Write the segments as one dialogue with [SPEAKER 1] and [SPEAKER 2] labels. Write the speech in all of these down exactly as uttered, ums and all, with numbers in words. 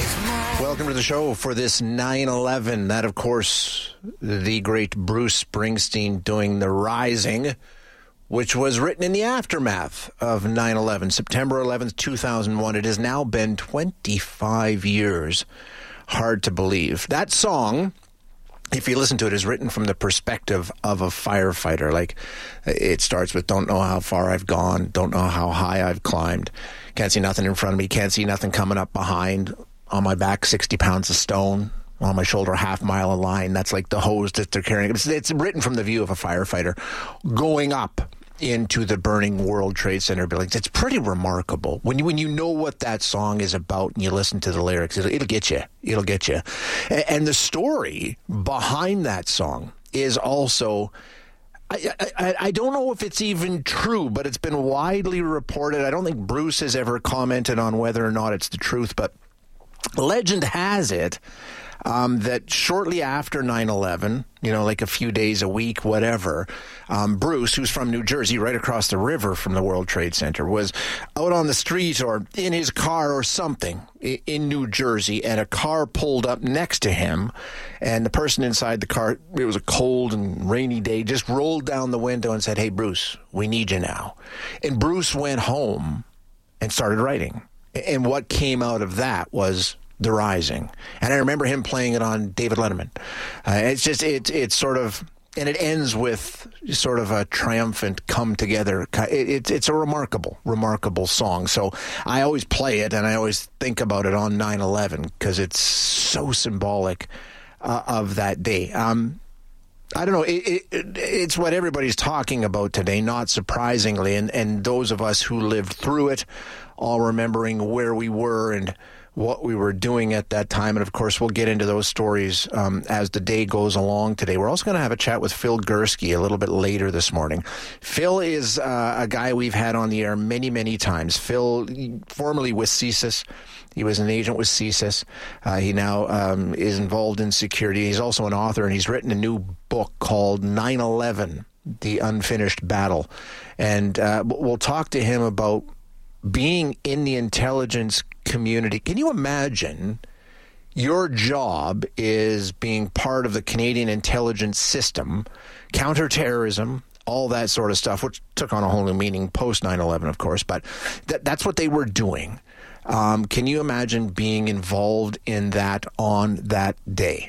[SPEAKER 1] Welcome to the show for this nine eleven. That, of course, the great Bruce Springsteen doing The Rising, which was written in the aftermath of nine eleven, September eleventh, two thousand one. It has now been twenty-five years. Hard to believe. That song, if you listen to it, is written from the perspective of a firefighter. Like, it starts with, don't know how far I've gone, don't know how high I've climbed, can't see nothing in front of me, can't see nothing coming up behind, on my back, sixty pounds of stone, on my shoulder, half mile of line. That's like the hose that they're carrying. It's, it's written from the view of a firefighter going up into the burning World Trade Center buildings. It's pretty remarkable. When you when you know what that song is about and you listen to the lyrics, it'll, it'll get you. It'll get you. And, and the story behind that song is also... I, I, I don't know if it's even true, but it's been widely reported. I don't think Bruce has ever commented on whether or not it's the truth, but legend has it um, that shortly after nine eleven, you know, like a few days, a week, whatever, um, Bruce, who's from New Jersey, right across the river from the World Trade Center, was out on the street or in his car or something in New Jersey, and a car pulled up next to him, and the person inside the car, it was a cold and rainy day, just rolled down the window and said, "Hey, Bruce, we need you now." And Bruce went home and started writing. And what came out of that was The Rising. And I remember him playing it on David Letterman. Uh, it's just, it, it's sort of, and it ends with sort of a triumphant come together. It, it, it's a remarkable, remarkable song. So I always play it and I always think about it on nine eleven because it's so symbolic uh, of that day. Um, I don't know. It, it, it's what everybody's talking about today, not surprisingly. And, and those of us who lived through it, all remembering where we were and what we were doing at that time. And, of course, we'll get into those stories um, as the day goes along today. We're also going to have a chat with Phil Gursky a little bit later this morning. Phil is uh, a guy we've had on the air many, many times. Phil, formerly with CSIS. He was an agent with CSIS. Uh, he now um, is involved in security. He's also an author, and he's written a new book called nine eleven, The Unfinished Battle. And uh, we'll talk to him about being in the intelligence community. Can you imagine your job is being part of the Canadian intelligence system, counterterrorism, all that sort of stuff, which took on a whole new meaning post nine eleven, of course, but that, that's what they were doing. Um, can you imagine being involved in that on that day?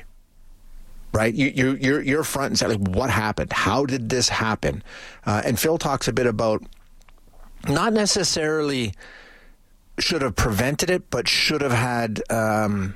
[SPEAKER 1] Right? You, you, you're, you're front and center. Like, what happened? How did this happen? Uh, and Phil talks a bit about not necessarily should have prevented it, but should have had um,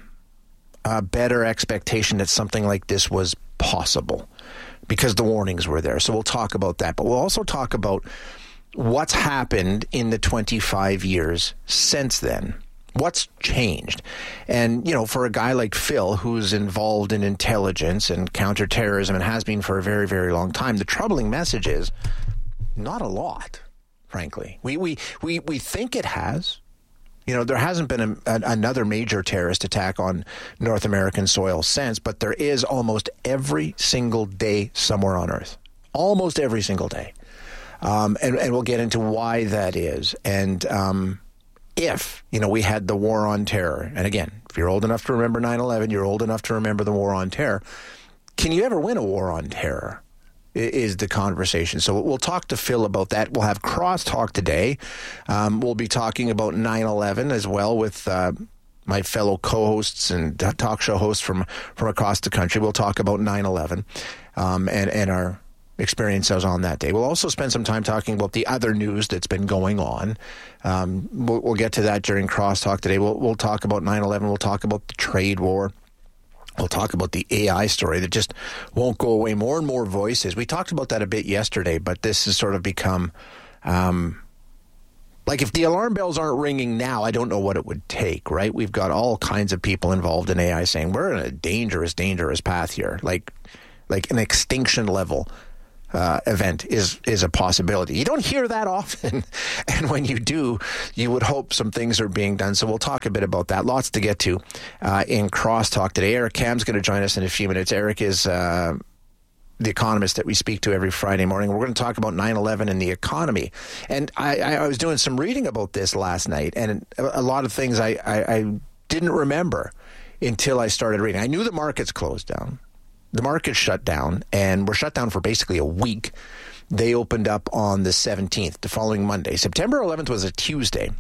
[SPEAKER 1] a better expectation that something like this was possible because the warnings were there. So we'll talk about that. But we'll also talk about what's happened in the twenty-five years since then. What's changed? And, you know, for a guy like Phil, who's involved in intelligence and counterterrorism and has been for a very, very long time, the troubling message is not a lot. Frankly, we, we, we, we think it has. You know, there hasn't been a, a, another major terrorist attack on North American soil since, but there is almost every single day somewhere on Earth. Almost every single day. Um, and, and we'll get into why that is. And um, if, you know, we had the war on terror, and again, if you're old enough to remember nine eleven, you're old enough to remember the war on terror. Can you ever win a war on terror? Is the conversation. So we'll talk to Phil about that. We'll have Crosstalk today. Um, we'll be talking about nine eleven as well with uh, my fellow co-hosts and talk show hosts from, from across the country. We'll talk about nine eleven um, and, and our experiences on that day. We'll also spend some time talking about the other news that's been going on. Um, we'll, we'll get to that during Crosstalk today. We'll, we'll talk about nine eleven. We'll talk about the trade war. We'll talk about the A I story that just won't go away. More and more voices. We talked about that a bit yesterday, but this has sort of become, um, like if the alarm bells aren't ringing now, I don't know what it would take, right? We've got all kinds of people involved in A I saying we're in a dangerous, dangerous path here. Like, like an extinction level Uh, event is is a possibility. You don't hear that often, and when you do, you would hope some things are being done. So we'll talk a bit about that. Lots to get to uh, in Crosstalk today. Eric Cam's going to join us in a few minutes. Eric is uh, the economist that we speak to every Friday morning. We're going to talk about nine eleven and the economy. And I, I was doing some reading about this last night, and a lot of things I, I, I didn't remember until I started reading. I knew the markets closed down. The markets shut down, and were shut down for basically a week. They opened up on the seventeenth, the following Monday. September eleventh was a Tuesday.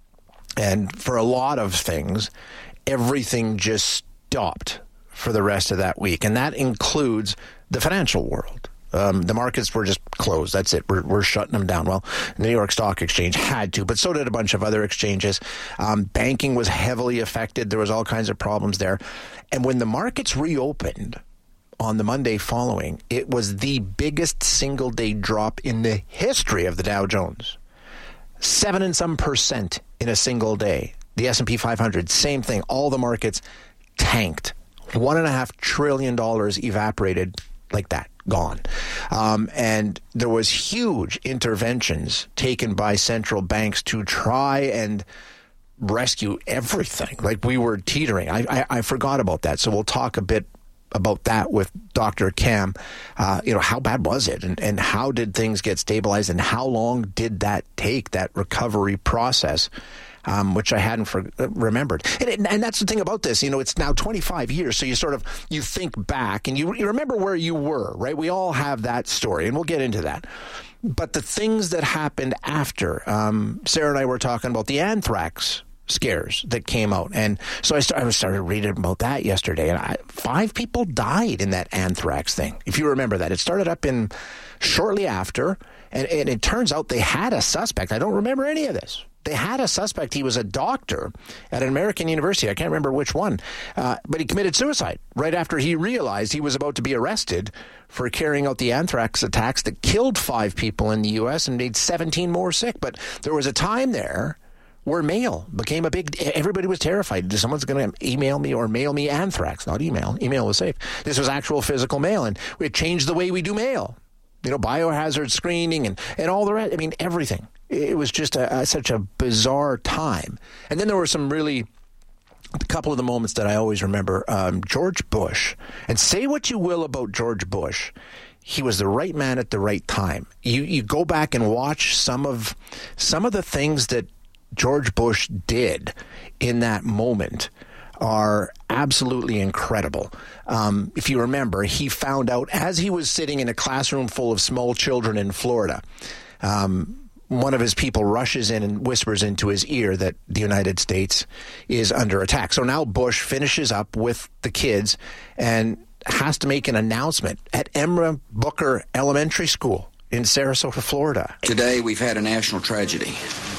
[SPEAKER 1] And for a lot of things, everything just stopped for the rest of that week. And that includes the financial world. Um, the markets were just closed. That's it. We're, we're shutting them down. Well, the New York Stock Exchange had to, but so did a bunch of other exchanges. Um, banking was heavily affected. There was all kinds of problems there. And when the markets reopened on the Monday following, it was the biggest single day drop in the history of the Dow Jones. Seven and some percent in a single day. The S and P five hundred, same thing. All the markets tanked. One and a half trillion dollars evaporated like that. Gone. Um, and there was huge interventions taken by central banks to try and rescue everything. Like we were teetering. I, I, I forgot about that. So we'll talk a bit about that with Doctor Cam. Uh, you know, how bad was it? And, and how did things get stabilized? And how long did that take, that recovery process? Um, which I hadn't for, uh, remembered. And, it, and that's the thing about this, you know, it's now twenty-five years, so you sort of, you think back and you, you remember where you were, right? We all have that story, and we'll get into that. But the things that happened after, um, Sarah and I were talking about the anthrax scares that came out. And so I, start, I started reading about that yesterday, and I, five people died in that anthrax thing, if you remember that. It started up in shortly after, and, and it turns out they had a suspect. I don't remember any of this. They had a suspect. He was a doctor at an American university. I can't remember which one. Uh, but he committed suicide right after he realized he was about to be arrested for carrying out the anthrax attacks that killed five people in the U S and made seventeen more sick. But there was a time there where mail became a big... Everybody was terrified. Someone's going to email me or mail me anthrax. Not email. Email was safe. This was actual physical mail, and it changed the way we do mail. You know, biohazard screening and, and all the rest. I mean, everything. It was just a, a, such a bizarre time. And then there were some really, a couple of the moments that I always remember. Um, George Bush. And say what you will about George Bush, he was the right man at the right time. You you go back and watch some of some of the things that George Bush did in that moment are absolutely incredible. Um, if you remember, he found out as he was sitting in a classroom full of small children in Florida, um, one of his people rushes in and whispers into his ear that the United States is under attack. So now Bush finishes up with the kids and has to make an announcement at Emra Booker Elementary School in Sarasota, Florida.
[SPEAKER 2] Today we've had a national tragedy.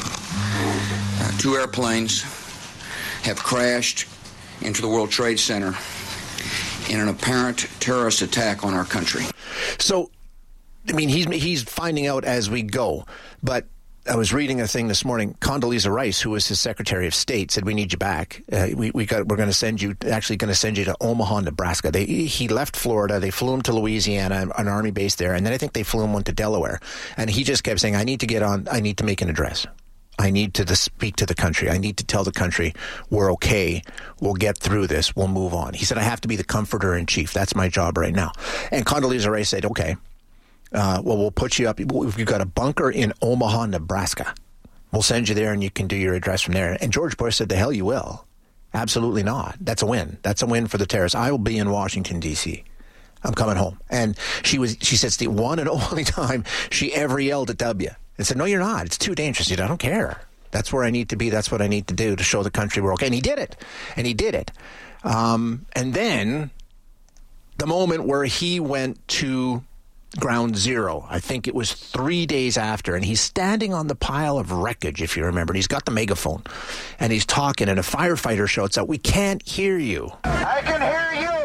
[SPEAKER 2] Uh, two airplanes have crashed into the World Trade Center in an apparent terrorist attack on our country.
[SPEAKER 1] So, I mean, he's he's finding out as we go. But I was reading a thing this morning. Condoleezza Rice, who was his Secretary of State, said, "We need you back. Uh, we we got we're going to send you actually going to send you to Omaha, Nebraska." They he left Florida. They flew him to Louisiana, an army base there, and then I think they flew him one to Delaware. And he just kept saying, "I need to get on. I need to make an address. I need to speak to the country. I need to tell the country we're okay. We'll get through this. We'll move on." He said, "I have to be the comforter in chief. That's my job right now." And Condoleezza Rice said, "Okay, uh, well, we'll put you up. We've got a bunker in Omaha, Nebraska. We'll send you there and you can do your address from there." And George Bush said, "The hell you will. Absolutely not. That's a win. That's a win for the terrorists. I will be in Washington, D C I'm coming home." And she was, she said, it's the one and only time she ever yelled at W. And said, "No, you're not. It's too dangerous." He said, "I don't care. That's where I need to be. That's what I need to do to show the country we're okay." And he did it. And he did it. Um, and then the moment where he went to ground zero, I think it was three days after, and he's standing on the pile of wreckage, if you remember. And he's got the megaphone, and he's talking, and a firefighter shouts out, "We can't hear you."
[SPEAKER 3] "I can hear you.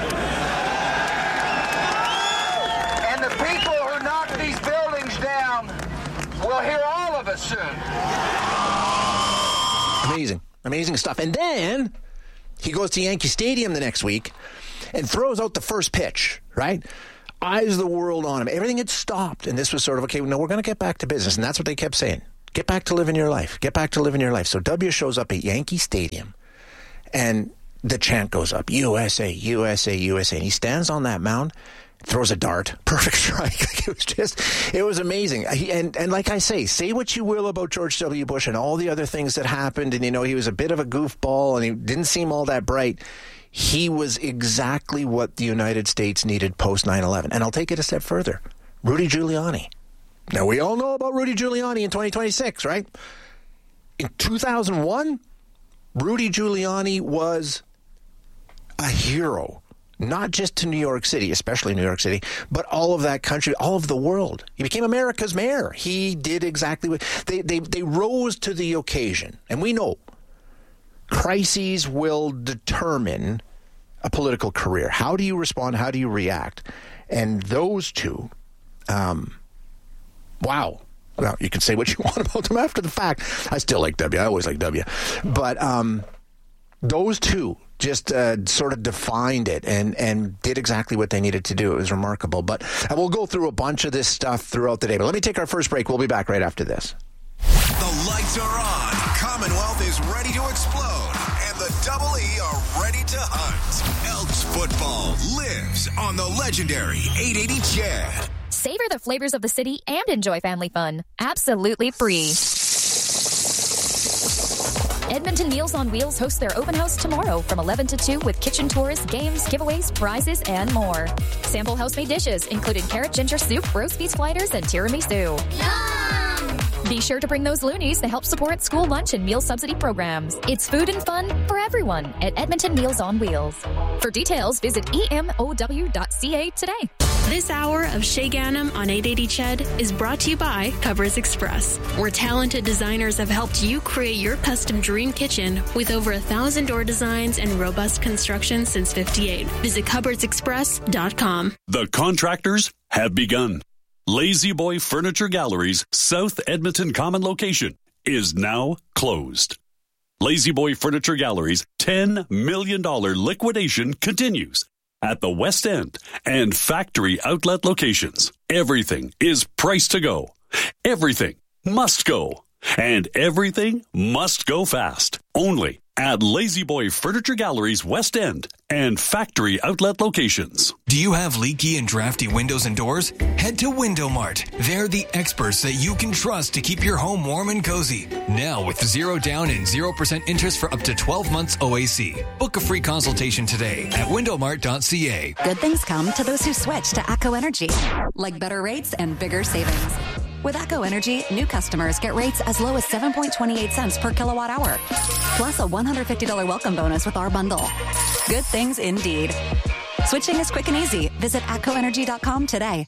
[SPEAKER 3] And the people who knocked these buildings down will hear all of us soon."
[SPEAKER 1] Amazing. Amazing stuff. And then he goes to Yankee Stadium the next week and throws out the first pitch, right? Eyes of the world on him. Everything had stopped. And this was sort of, okay, no, we're going to get back to business. And that's what they kept saying. Get back to living your life. Get back to living your life. So W shows up at Yankee Stadium, and the chant goes up, U S A, U S A, U S A. And he stands on that mound, throws a dart, perfect strike. It was just, it was amazing. He, and, and like I say, say what you will about George W. Bush and all the other things that happened. And, you know, he was a bit of a goofball and he didn't seem all that bright. He was exactly what the United States needed post nine eleven. And I'll take it a step further. Rudy Giuliani. Now, we all know about Rudy Giuliani in twenty twenty-six, right? In two thousand one, Rudy Giuliani was a hero. Not just to New York City, especially New York City, but all of that country, all of the world. He became America's mayor. He did exactly what they, they, they rose to the occasion. And we know crises will determine a political career. How do you respond? How do you react? And those two, um, wow. Well, you can say what you want about them after the fact. I still like W. I always like W. But um, those two just uh, sort of defined it and, and did exactly what they needed to do. It was remarkable. But and we'll go through a bunch of this stuff throughout the day. But let me take our first break. We'll be back right after this.
[SPEAKER 4] The lights are on. Commonwealth is ready to explode. And the Double E are ready to hunt. Elks football lives on the legendary eight eighty C H E D.
[SPEAKER 5] Savor the flavors of the city and enjoy family fun. Absolutely free. Edmonton Meals on Wheels hosts their open house tomorrow from eleven to two with kitchen tours, games, giveaways, prizes, and more. Sample house-made dishes, including carrot ginger soup, roast beef sliders, and tiramisu. Yum! Be sure to bring those loonies to help support school lunch and meal subsidy programs. It's food and fun for everyone at Edmonton Meals on Wheels. For details, visit E M O W dot C A today.
[SPEAKER 6] This hour of Shay Ganem on eight eighty C H E D is brought to you by Cupboards Express, where talented designers have helped you create your custom dream kitchen with over a thousand door designs and robust construction since fifty-eight. Visit cupboards express dot com.
[SPEAKER 7] The contractors have begun. Lazy Boy Furniture Gallery's South Edmonton Common location is now closed. Lazy Boy Furniture Gallery's ten million dollars liquidation continues at the West End and factory outlet locations. Everything is priced to go. Everything must go. And everything must go fast. Only at Lazy Boy Furniture Gallery's West End and factory outlet locations.
[SPEAKER 8] Do you have leaky and drafty windows and doors? Head to Window Mart. They're the experts that you can trust to keep your home warm and cozy. Now with zero down and zero percent interest for up to twelve months O A C. Book a free consultation today at window mart dot c a.
[SPEAKER 9] Good things come to those who switch to ATCO Energy, like better rates and bigger savings. With ATCO Energy, new customers get rates as low as seven point two eight cents per kilowatt hour, plus a one hundred fifty dollars welcome bonus with our bundle. Good things indeed. Switching is quick and easy. Visit atco energy dot com today.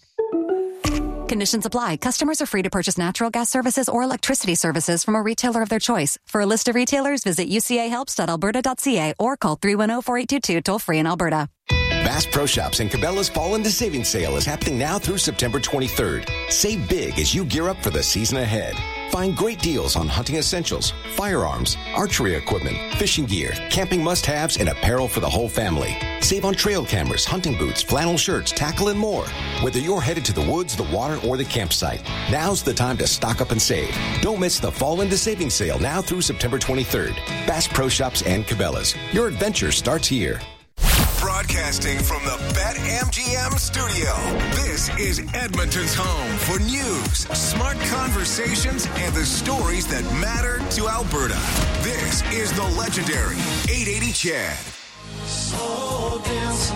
[SPEAKER 9] Conditions apply. Customers are free to purchase natural gas services or electricity services from a retailer of their choice. For a list of retailers, visit u c a helps dot alberta dot c a or call three one zero, four eight two two toll free in Alberta.
[SPEAKER 10] Bass Pro Shops and Cabela's Fall into Savings Sale is happening now through September twenty-third. Save big as you gear up for the season ahead. Find great deals on hunting essentials, firearms, archery equipment, fishing gear, camping must-haves, and apparel for the whole family. Save on trail cameras, hunting boots, flannel shirts, tackle, and more. Whether you're headed to the woods, the water, or the campsite, now's the time to stock up and save. Don't miss the Fall into Savings Sale now through September twenty-third. Bass Pro Shops and Cabela's. Your adventure starts here.
[SPEAKER 4] Broadcasting from the BetMGM studio, this is Edmonton's home for news, smart conversations, and the stories that matter to Alberta. This is the legendary eight eighty C H E D.
[SPEAKER 11] Slow dance,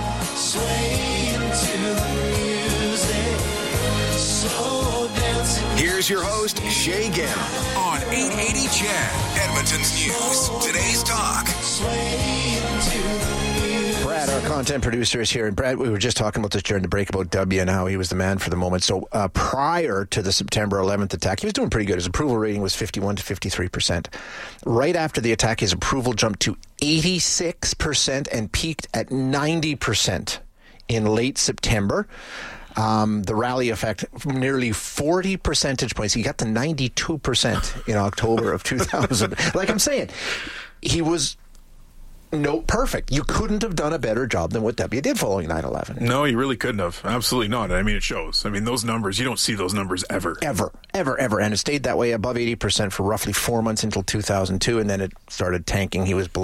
[SPEAKER 11] sway into the music. Slow dance.
[SPEAKER 4] Here's your host, Shay Ganem, on eight eighty C H E D, Edmonton's news. Today's talk.
[SPEAKER 11] Sway into the
[SPEAKER 1] Brad, our content producer, is here. And Brad, we were just talking about this during the break about W and how he was the man for the moment. So uh, prior to the September eleventh attack, he was doing pretty good. His approval rating was fifty-one to fifty-three percent. Right after the attack, his approval jumped to eighty-six percent and peaked at ninety percent in late September. Um, the rally effect, nearly forty percentage points. He got to ninety-two percent in October of two thousand. Like I'm saying, he was... No, perfect. You couldn't have done a better job than what W did following nine eleven.
[SPEAKER 12] No, you really couldn't have. Absolutely not. I mean, it shows. I mean, those numbers, you don't see those numbers ever.
[SPEAKER 1] Ever, ever, ever. And it stayed that way above eighty percent for roughly four months until two thousand two, and then it started tanking. He was below